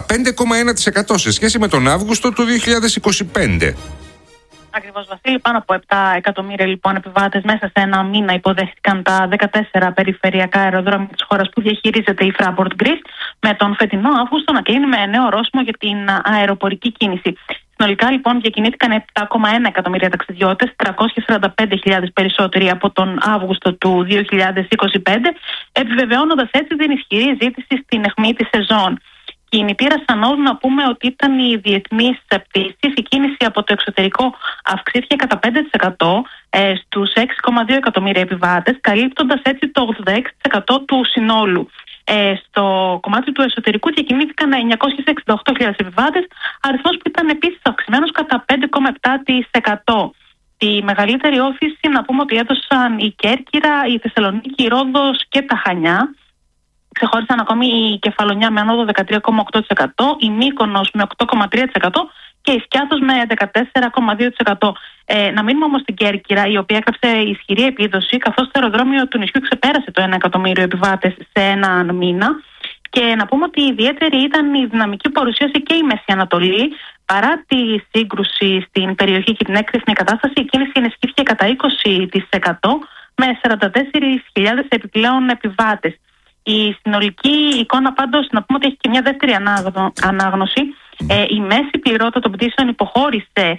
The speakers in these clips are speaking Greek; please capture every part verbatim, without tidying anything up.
κατά πέντε κόμμα ένα τοις εκατό σε σχέση με τον Αύγουστο του δύο χιλιάδες είκοσι πέντε. Ακριβώς, Βασίλη. Πάνω από επτά εκατομμύρια λοιπόν επιβάτες μέσα σε ένα μήνα υποδέχτηκαν τα δεκατέσσερα περιφερειακά αεροδρόμια της χώρας που διαχειρίζεται η Fraport Greece, με τον φετινό Αύγουστο να κλείνει με νέο ορόσημο για την αεροπορική κίνηση. Συνολικά λοιπόν διακινήθηκαν επτά κόμμα ένα εκατομμύρια ταξιδιώτες, τριακόσιες σαράντα πέντε χιλιάδες περισσότεροι από τον Αύγουστο του δύο χιλιάδες είκοσι πέντε, επιβεβαιώνοντας έτσι την ισχυρή ζήτηση στην αιχμή της σεζόν. Κινητήρας ανόδου να πούμε ότι ήταν οι διεθνείς πτήσεις. Η κίνηση από το εξωτερικό αυξήθηκε κατά πέντε τοις εκατό ε, στους έξι κόμμα δύο εκατομμύρια επιβάτες, καλύπτοντας έτσι το ογδόντα έξι τοις εκατό του συνόλου. Ε, στο κομμάτι του εσωτερικού διακινήθηκαν εννιακόσιες εξήντα οκτώ χιλιάδες επιβάτες, αριθμός που ήταν επίσης αυξημένος κατά πέντε κόμμα επτά τοις εκατό. Τη μεγαλύτερη όθηση να πούμε ότι έδωσαν η Κέρκυρα, η Θεσσαλονίκη, η Ρόδος και τα Χανιά. Ξεχώρισαν ακόμη η Κεφαλονιά με ανόδο δεκατρία κόμμα οκτώ τοις εκατό, η Μύκονος με οκτώ κόμμα τρία τοις εκατό και η Σκιάθος με δεκατέσσερα κόμμα δύο τοις εκατό. Ε, να μείνουμε όμως στην Κέρκυρα, η οποία έκαψε ισχυρή επίδοση, καθώς το αεροδρόμιο του νησιού ξεπέρασε το ένα εκατομμύριο επιβάτες σε έναν μήνα. Και να πούμε ότι ιδιαίτερη ήταν η δυναμική παρουσίαση και η Μέση Ανατολή. Παρά τη σύγκρουση στην περιοχή και την έκρηθμη κατάσταση, η κίνηση ενισχύθηκε κατά είκοσι τοις εκατό με σαράντα τέσσερις χιλιάδες επιπλέον επιβάτες. Η συνολική εικόνα πάντως να πούμε ότι έχει και μια δεύτερη ανάγνωση. Ε, η μέση πληρότητα των πτήσεων υποχώρησε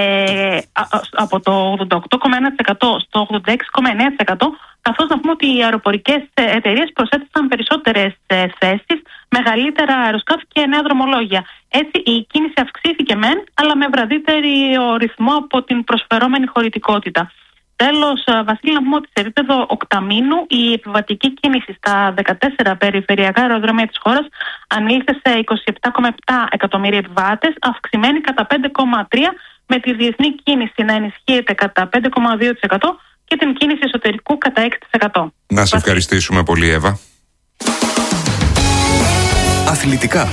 ε, από το ογδόντα οκτώ κόμμα ένα τοις εκατό στο ογδόντα έξι κόμμα εννέα τοις εκατό, καθώς να πούμε ότι οι αεροπορικές εταιρείες προσέθεσαν περισσότερες ε, θέσεις, μεγαλύτερα αεροσκάφη και νέα δρομολόγια. Έτσι η κίνηση αυξήθηκε μεν, αλλά με βραδύτερο ρυθμό από την προσφερόμενη χωρητικότητα. Τέλος, Βασίλη, να πούμε ότι σε επίπεδο οκταμήνου η επιβατική κίνηση στα δεκατέσσερα περιφερειακά αεροδρόμια της χώρας ανήλθε σε είκοσι επτά κόμμα επτά εκατομμύρια επιβάτες, αυξημένη κατά πέντε κόμμα τρία τοις εκατό, με τη διεθνή κίνηση να ενισχύεται κατά πέντε κόμμα δύο τοις εκατό και την κίνηση εσωτερικού κατά έξι τοις εκατό. Να σε ευχαριστήσουμε πολύ, Εύα. Αθλητικά.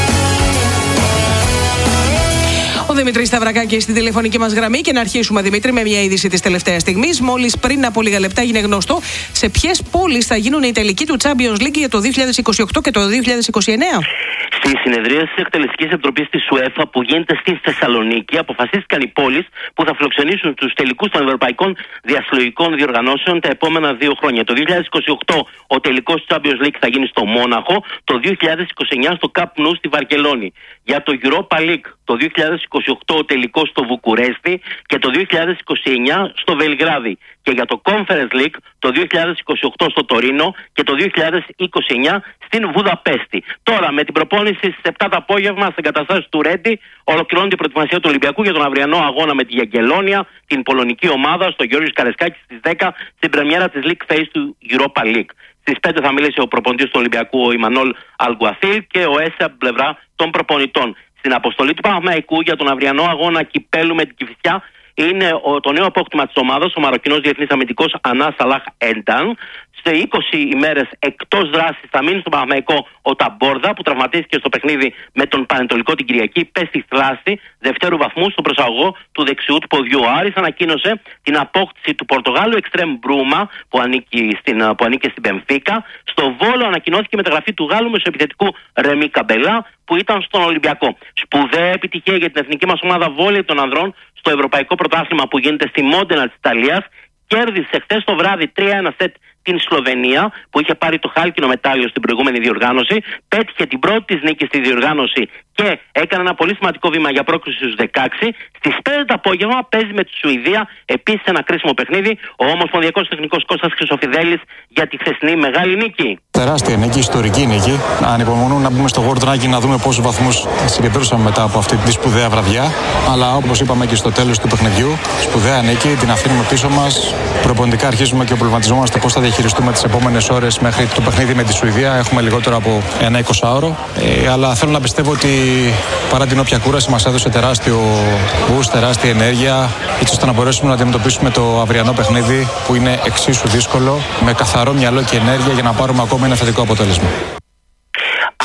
Ο Δημήτρης Σταυρακάκης στην τηλεφωνική μας γραμμή και να αρχίσουμε, Δημήτρη, με μια είδηση της τελευταίας στιγμής. Μόλις πριν από λίγα λεπτά έγινε γνωστό σε ποιες πόλεις θα γίνουν οι τελικοί του Champions League για το δύο χιλιάδες είκοσι οκτώ και το δύο χιλιάδες είκοσι εννέα. Στη συνεδρία της Εκτελεστικής Επιτροπής της UEFA που γίνεται στη Θεσσαλονίκη, αποφασίστηκαν οι πόλεις που θα φιλοξενήσουν τους τελικούς των ευρωπαϊκών διασυλλογικών διοργανώσεων τα επόμενα δύο χρόνια. Το δύο χιλιάδες είκοσι οκτώ ο τελικός του Champions League θα γίνει στο Μόναχο, το δύο χιλιάδες είκοσι εννέα στο Camp Nou στη Βαρκελόνη. Για το Europa League το δύο χιλιάδες είκοσι οκτώ ο τελικός στο Βουκουρέστι και το δύο χιλιάδες είκοσι εννέα στο Βελιγράδι. Και για το Conference League το δύο χιλιάδες είκοσι οκτώ στο Τωρίνο και το δύο χιλιάδες είκοσι εννέα στην Βουδαπέστη. Τώρα, με την προπόνηση στις επτά το απόγευμα στις εγκαταστάσεις του Ρέντι, ολοκληρώνεται η προετοιμασία του Ολυμπιακού για τον αυριανό αγώνα με τη Γιαγκελόνια, την πολωνική ομάδα, στο Γιώργος Καρεσκάκης στις δέκα, στην πρεμιέρα της League Phase του Europa League. Στις πέντε θα μιλήσει ο προπονητής του Ολυμπιακού, ο Ιμανόλ Αλγκουαθίλ, και ο Έσε από την πλευρά των προπονητών. Στην αποστολή του Παναθηναϊκού για τον αυριανό αγώνα κυπέλου με την Κηφισιά είναι ο, το νέο απόκτημα της ομάδας, ο Μαροκινός διεθνής αμυντικός Ανά Σαλάχ Ένταν. Σε είκοσι ημέρες εκτός δράσης θα μείνει στον Παναθηναϊκό ο Ταμπόρδα, που τραυματίστηκε στο παιχνίδι με τον Πανετολικό την Κυριακή, πέστη θλάση δευτέρου βαθμού στον προσαγωγό του δεξιού του ποδιού. Ο Άρης ανακοίνωσε την απόκτηση του Πορτογάλου Εξτρέμ Μπρούμα, που ανήκει στην, που ανήκει στην Μπενφίκα. Στο Βόλο ανακοινώθηκε η μεταγραφή του Γάλλου μεσοεπιθετικού Ρεμί Καμπελά, που ήταν στον Ολυμπιακό. Σπουδαία επιτυχία για την εθνική μας ομάδα βόλεϊ των ανδρών στο Ευρωπαϊκό Πρωτάθλημα που γίνεται στη Μόντενα της Ιταλίας. Κέρδισε χθες το βράδυ τρία ένα σετ την Σλοβενία, που είχε πάρει το χάλκινο μετάλλιο στην προηγούμενη διοργάνωση. Πέτυχε την πρώτη της νίκη στη διοργάνωση και έκανε ένα πολύ σημαντικό βήμα για πρόκριση στους δεκαέξι. Στις πέντε το απόγευμα παίζει με τη Σουηδία επίσης ένα κρίσιμο παιχνίδι ο ομοσπονδιακός τεχνικός Κώστας Χρυσοφιδέλης για τη χθεσινή μεγάλη νίκη. Τεράστια νίκη, ιστορική νίκη. Ανυπομονούμε να μπούμε στο World να δούμε πόσους βαθμούς συγκεντρώσαμε μετά από αυτή τη σπουδαία βραδιά. Αλλά όπως είπαμε και στο τέλος του παιχνιδιού, σπουδαία νίκη, την αφήνουμε πίσω μας. Προπονητικά αρχίζουμε και προβληματιζόμαστε πώς θα διαχειριστούμε τις επόμενες ώρες μέχρι το παιχνίδι με τη Σουηδία. Έχουμε λιγότερο από ένα εικοσάωρο. Ε, αλλά θέλω να πιστεύω ότι παρά την όποια κούραση μας έδωσε τεράστιο boost, τεράστια ενέργεια, έτσι ώστε να μπορέσουμε να αντιμετωπίσουμε το αυριανό παιχνίδι που είναι εξίσου δύσκολο, με καθαρό μυαλό και ενέργεια για να πάρουμε ακόμα ένα θετικό αποτέλεσμα.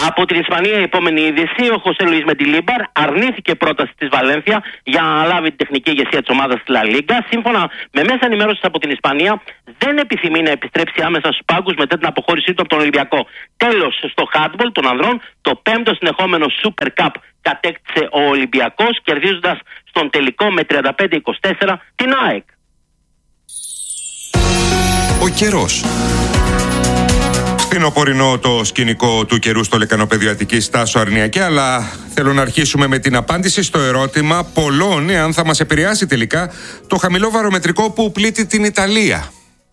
Από την Ισπανία, η επόμενη είδηση, ο Χωσέ Λουίς Μεντιλίμπαρ αρνήθηκε πρόταση της Βαλένθια για να αναλάβει την τεχνική ηγεσία της ομάδας στη Λα Λίγκα. Σύμφωνα με μέσα ενημέρωσης από την Ισπανία, δεν επιθυμεί να επιστρέψει άμεσα στους πάγκους μετά την αποχώρησή του από τον Ολυμπιακό. Τέλος, στο handball των ανδρών, το πέμπτο συνεχόμενο Super Cup κατέκτησε ο Ολυμπιακός, κερδίζοντας στον τελικό με τριάντα πέντε είκοσι τέσσερα την ΑΕΚ. Ο καιρός. Φθινοπορεινό το σκηνικό του καιρού στο λεκανοπέδιο Αττικής, Τάσο Αρνιακέ, αλλά θέλω να αρχίσουμε με την απάντηση στο ερώτημα πολλών εάν θα μας επηρεάσει τελικά το χαμηλό βαρομετρικό που πλήττει την Ιταλία.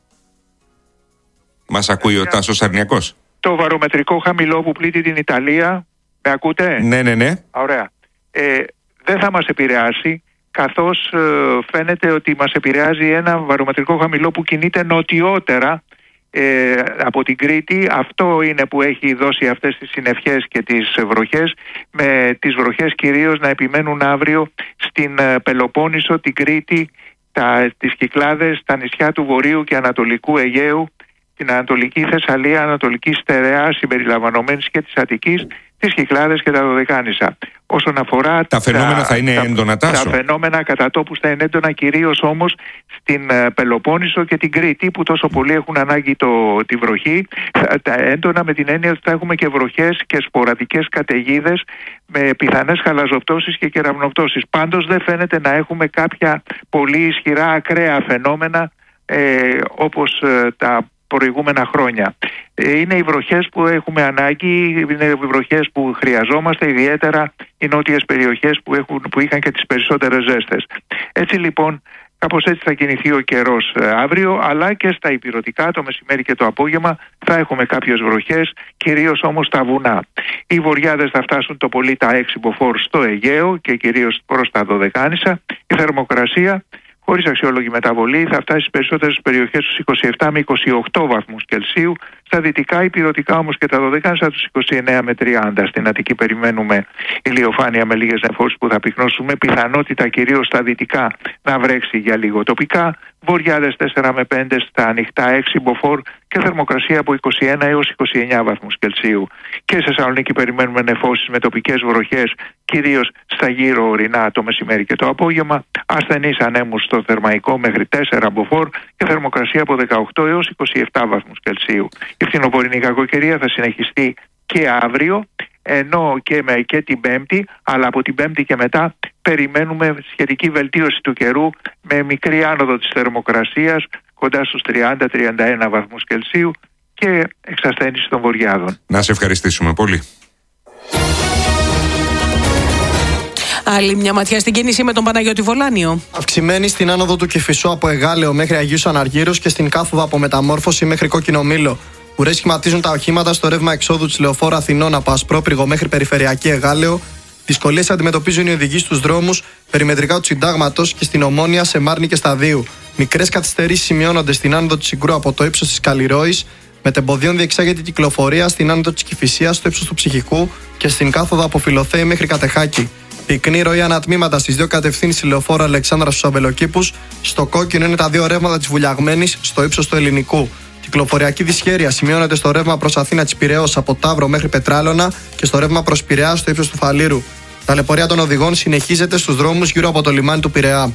Μας ακούει ο Τάσος Αρνιακός? Το βαρομετρικό χαμηλό που πλήττει την Ιταλία, με ακούτε? Ναι, ναι, ναι. Ωραία. Ε, δεν θα μας επηρεάσει, καθώς ε, φαίνεται ότι μας επηρεάζει ένα βαρομετρικό χαμηλό που κινείται νοτιότερα ε, από την Κρήτη. Αυτό είναι που έχει δώσει αυτές τις συννεφιές και τις βροχές, με τις βροχές κυρίως να επιμένουν αύριο στην ε, Πελοπόννησο, την Κρήτη, τα, τις Κυκλάδες, τα νησιά του Βορείου και Ανατολικού Αιγαίου, την Ανατολική Θεσσαλία, Ανατολική Στερεά συμπεριλαμβανομένης και της Αττικής, τις Κυκλάδες και τα Δωδεκάνησα. Όσον αφορά τα φαινόμενα τα, θα είναι τα, έντονα, Τάσο. Τα φαινόμενα κατά τόπους θα είναι έντονα, κυρίως όμως στην uh, Πελοπόννησο και την Κρήτη, που τόσο πολύ έχουν ανάγκη το, τη βροχή. Τα έντονα με την έννοια ότι θα έχουμε και βροχές και σποραδικές καταιγίδες με πιθανές χαλαζοπτώσεις και κεραμνοπτώσεις. Πάντως δεν φαίνεται να έχουμε κάποια πολύ ισχυρά ακραία φαινόμενα ε, όπως ε, τα προηγούμενα χρόνια. Είναι οι βροχές που έχουμε ανάγκη, είναι οι βροχές που χρειαζόμαστε, ιδιαίτερα οι νότιες περιοχές που, έχουν, που είχαν και τις περισσότερες ζέστες. Έτσι λοιπόν, κάπως έτσι θα κινηθεί ο καιρός αύριο, αλλά και στα ηπειρωτικά το μεσημέρι και το απόγευμα θα έχουμε κάποιες βροχές, κυρίως όμως στα βουνά. Οι βοριάδες θα φτάσουν το πολύ τα έξι μποφόρ στο Αιγαίο και κυρίως προς τα Δωδεκάνησα. Η θερμοκρασία, χωρίς αξιόλογη μεταβολή, θα φτάσει στις περισσότερες περιοχές στους είκοσι επτά με είκοσι οκτώ βαθμούς Κελσίου. Στα δυτικά, υπηρετικά όμως και τα Δωδεκάνησα τους είκοσι εννέα με τριάντα. Στην Αττική περιμένουμε ηλιοφάνεια με λίγες νεφώσεις που θα πυκνώσουμε. Πιθανότητα κυρίως στα δυτικά να βρέξει για λίγο τοπικά. Βοριάδες τέσσερα με πέντε, στα ανοιχτά έξι μποφόρ και θερμοκρασία από είκοσι ένα έως είκοσι εννέα βαθμούς Κελσίου. Και σε Θεσσαλονίκη περιμένουμε νεφώσεις με τοπικές βροχές, κυρίως στα γύρω ορεινά το μεσημέρι και το απόγευμα. Ασθενείς ανέμους στο Θερμαϊκό μέχρι τέσσερα μποφόρ και θερμοκρασία από δεκαοκτώ έως είκοσι επτά βαθμούς Κελσίου. Η φθινοπορεινή κακοκαιρία θα συνεχιστεί και αύριο, ενώ και, με, και την Πέμπτη, αλλά από την Πέμπτη και μετά περιμένουμε σχετική βελτίωση του καιρού με μικρή άνοδο της θερμοκρασίας κοντά στους τριάντα με τριάντα ένα βαθμούς Κελσίου και εξασθένιση των βοριάδων. Να σε ευχαριστήσουμε πολύ. Άλλη μια ματιά στην κίνηση με τον Παναγιώτη Βολάνιο. Αυξημένη στην άνοδο του Κηφισού από Εγάλεο μέχρι Αγίους Αναργύρους και στην Κάθοδο από Μεταμόρφωση μέχρι Κόκκινο Μήλο. Ουρές σχηματίζουν τα οχήματα στο ρεύμα εξόδου της Λεωφόρου Αθηνών από Ασπρόπριγο μέχρι Περιφερειακή Εγάλεο. Δυσκολίες αντιμετωπίζουν οι οδηγοί στους δρόμους περιμετρικά του Συντάγματος και στην Ομόνια, σε Μάρνη και Σταδίου. Μικρές καθυστερήσεις σημειώνονται στην άνοδο της Συγκρού από το ύψος της Καλλιρόης. Μετεμποδίων διεξάγεται η κυκλοφορία στην άνοδο της Κηφισίας στο ύψος του Ψυχικού και στην Κάθοδο από Φιλοθέη μέχρι Κατεχάκη. Πυκνή ροή ανατμήματα στις δύο κατευθύνσεις λεωφόρου Αλεξάνδρας στους Αμπελοκήπους. Στο κόκκινο είναι τα δύο ρεύματα της Βουλιαγμένης στο ύψος του Ελληνικού. Κυκλοφοριακή δυσχέρεια σημειώνεται στο ρεύμα προς Αθήνα της Πειραιώς από Ταύρο μέχρι Πετράλωνα και στο ρεύμα προς Πειραιά στο ύψος του Φαλήρου. Ταλαιπωρία των οδηγών συνεχίζεται στους δρόμους γύρω από το λιμάνι του Πειραιά.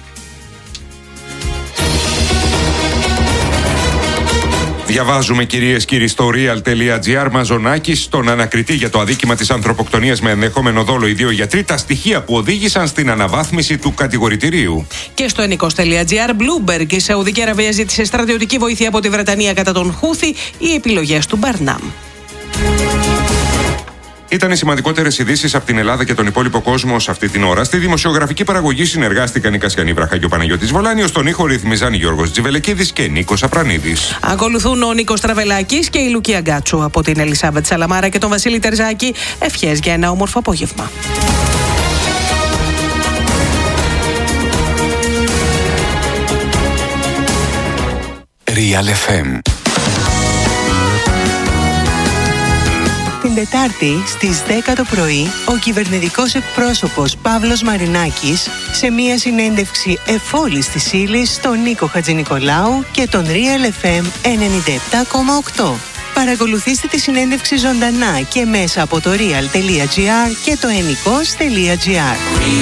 Διαβάζουμε, κυρίες και κύριοι, στο real.gr. Μαζονάκης, στον ανακριτή για το αδίκημα της ανθρωποκτονίας με ενδεχόμενο δόλο οι δύο γιατροί, τα στοιχεία που οδήγησαν στην αναβάθμιση του κατηγορητηρίου. Και στο ενικός.gr. Bloomberg, η Σαουδική Αραβία ζήτησε στρατιωτική βοήθεια από τη Βρετανία κατά τον Χούθη, οι επιλογές του Μπαρνάμ. Ήταν οι σημαντικότερες ειδήσεις από την Ελλάδα και τον υπόλοιπο κόσμο σε αυτή την ώρα. Στη δημοσιογραφική παραγωγή συνεργάστηκαν η Κασιανή Βραχά και ο Παναγιώτης Βολάνιος. Στον ήχο ρυθμίζαν Γιώργος Τζιβελεκίδης και Νίκος Απρανίδης. Ακολουθούν ο Νίκος Τραβελάκης και η Λουκία Γκάτσου. Από την Ελισάβετ Σαλαμάρα και τον Βασίλη Τερζάκη, ευχές για ένα όμορφο απόγευμα. Real εφ εμ. Την Τετάρτη στις δέκα το πρωί, ο κυβερνητικός εκπρόσωπος Παύλος Μαρινάκης, σε μία συνέντευξη εφόλης της ύλης στον Νίκο Χατζηνικολάου και τον Real εφ εμ ενενήντα επτά κόμμα οκτώ. Παρακολουθήστε τη συνέντευξη ζωντανά και μέσα από το real.gr και το ενικός.gr.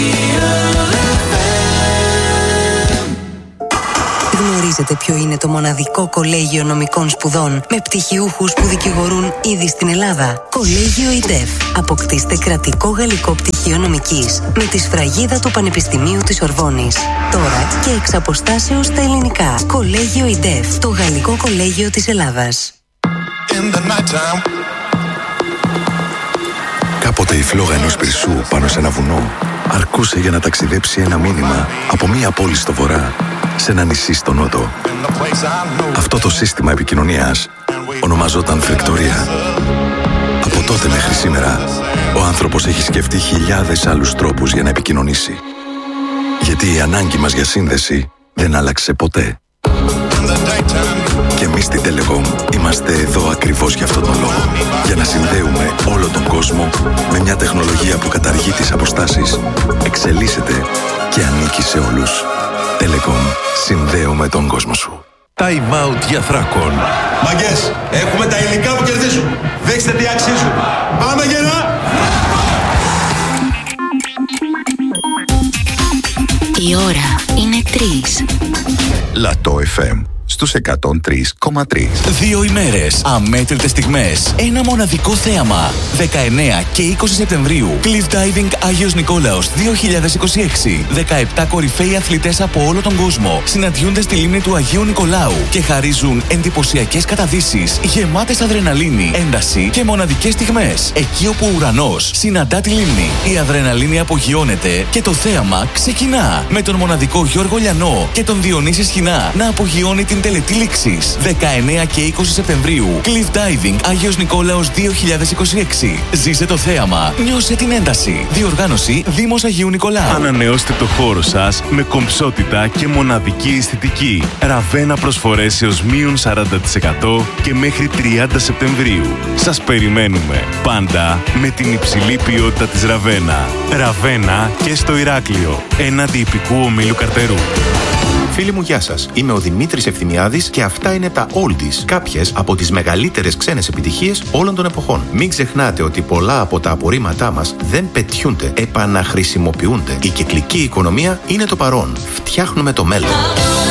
Γνωρίζετε ποιο είναι το μοναδικό κολέγιο νομικών σπουδών με πτυχιούχους που δικηγορούν ήδη στην Ελλάδα? Κολέγιο ΙΝΤΕΦ. Αποκτήστε κρατικό γαλλικό πτυχίο νομικής με τη σφραγίδα του Πανεπιστημίου της Σορβόνης. Τώρα και εξ αποστάσεως στα ελληνικά. Κολέγιο ΙΝΤΕΦ. Το γαλλικό κολέγιο της Ελλάδας. Κάποτε η φλόγα ενός πυρσού πάνω σε ένα βουνό αρκούσε για να ταξιδέψει ένα μήνυμα από μία πόλη στο βορρά σε ένα νησί στο νότο. Αυτό το σύστημα επικοινωνίας ονομαζόταν φρεκτορία. Από τότε μέχρι σήμερα, ο άνθρωπος έχει σκεφτεί χιλιάδες άλλους τρόπους για να επικοινωνήσει. Γιατί η ανάγκη μας για σύνδεση δεν άλλαξε ποτέ. Και εμείς στην Telecom είμαστε εδώ ακριβώς για αυτόν τον λόγο. Για να συνδέουμε όλο τον κόσμο με μια τεχνολογία που καταργεί τις αποστάσεις, εξελίσσεται και ανήκει σε όλους. Telecom. Συνδέουμε τον κόσμο σου. Time out για Θράκων. Μαγκές, έχουμε τα υλικά που κερδίζουν. Δείξτε τι αξίζουν. Πάμε γερά! Η ώρα είναι τρεις. Λατό εφ εμ στους εκατόν τρία κόμμα τρία. Δύο ημέρες, αμέτρητες στιγμές, ένα μοναδικό θέαμα. δεκαεννέα και είκοσι Σεπτεμβρίου, Cliff Diving Άγιος Νικόλαος δύο χιλιάδες είκοσι έξι. δεκαεπτά κορυφαίοι αθλητές από όλο τον κόσμο συναντιούνται στη λίμνη του Αγίου Νικολάου και χαρίζουν εντυπωσιακές καταδύσεις, γεμάτες αδρεναλίνη, ένταση και μοναδικές στιγμές. Εκεί όπου ο ουρανός συναντά τη λίμνη, η αδρεναλίνη απογειώνεται και το θέαμα ξεκινά. Με τον μοναδικό Γιώργο Λιανό και τον Διονύση Σχοινά να απογειώνει την τελετή λήξης. δεκαεννέα και είκοσι Σεπτεμβρίου, Cliff Diving Άγιος Νικόλαος δύο χιλιάδες είκοσι έξι. Ζήσε το θέαμα, νιώσε την ένταση. Διοργάνωση Δήμος Αγίου Νικολάου. Ανανεώστε το χώρο σας με κομψότητα και μοναδική αισθητική. Ραβένα προσφορές έως μείον σαράντα τοις εκατό και μέχρι τριάντα Σεπτεμβρίου. Σας περιμένουμε πάντα με την υψηλή ποιότητα της Ραβένα. Ραβένα και στο Ηράκλειο, έναντι υπηκού ομίλου Καρτερού. Φίλοι μου, γεια σας. Είμαι ο Δημήτρης Ευθυμιάδης και αυτά είναι τα Oldies, κάποιες από τις μεγαλύτερες ξένες επιτυχίες όλων των εποχών. Μην ξεχνάτε ότι πολλά από τα απορρίμματά μας δεν πετιούνται, επαναχρησιμοποιούνται. Η κυκλική οικονομία είναι το παρόν. Φτιάχνουμε το μέλλον.